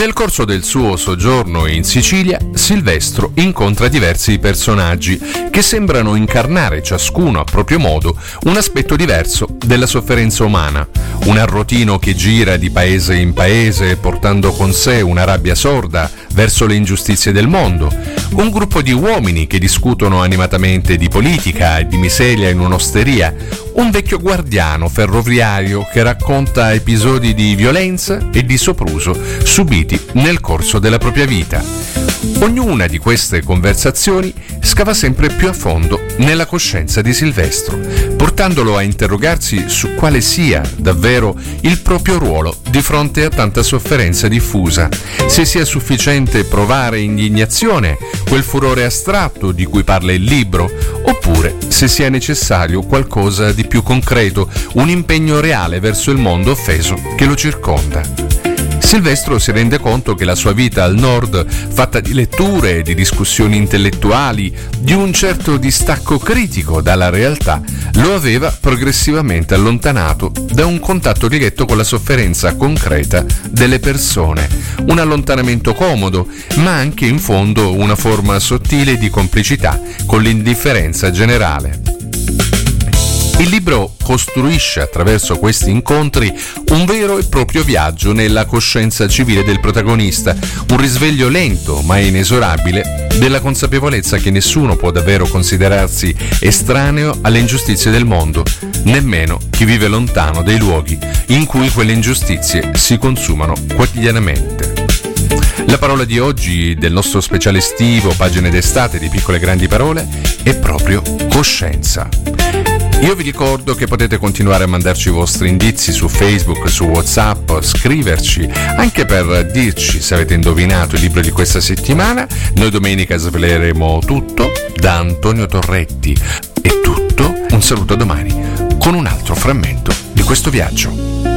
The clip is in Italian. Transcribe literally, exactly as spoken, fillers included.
Nel corso del suo soggiorno in Sicilia, Silvestro incontra diversi personaggi che sembrano incarnare, ciascuno a proprio modo, un aspetto diverso della sofferenza umana. Un arrotino che gira di paese in paese portando con sé una rabbia sorda verso le ingiustizie del mondo. Un gruppo di uomini che discutono animatamente di politica e di miseria in un'osteria. Un vecchio guardiano ferroviario che racconta episodi di violenza e di sopruso subiti nel corso della propria vita. Ognuna di queste conversazioni scava sempre più a fondo nella coscienza di Silvestro, portandolo a interrogarsi su quale sia davvero il proprio ruolo di fronte a tanta sofferenza diffusa, se sia sufficiente provare indignazione, quel furore astratto di cui parla il libro, oppure se sia necessario qualcosa di più concreto, un impegno reale verso il mondo offeso che lo circonda. Silvestro si rende conto che la sua vita al nord, fatta di letture, di discussioni intellettuali, di un certo distacco critico dalla realtà, lo aveva progressivamente allontanato da un contatto diretto con la sofferenza concreta delle persone. Un allontanamento comodo, ma anche in fondo una forma sottile di complicità con l'indifferenza generale. Il libro costruisce attraverso questi incontri un vero e proprio viaggio nella coscienza civile del protagonista, un risveglio lento ma inesorabile della consapevolezza che nessuno può davvero considerarsi estraneo alle ingiustizie del mondo, nemmeno chi vive lontano dai luoghi in cui quelle ingiustizie si consumano quotidianamente. La parola di oggi del nostro speciale estivo, pagine d'estate di Piccole Grandi Parole, è proprio coscienza. Io vi ricordo che potete continuare a mandarci i vostri indizi su Facebook, su WhatsApp, scriverci, anche per dirci se avete indovinato il libro di questa settimana. Noi domenica sveleremo tutto. Da Antonio Torretti è tutto. Un saluto a domani con un altro frammento di questo viaggio.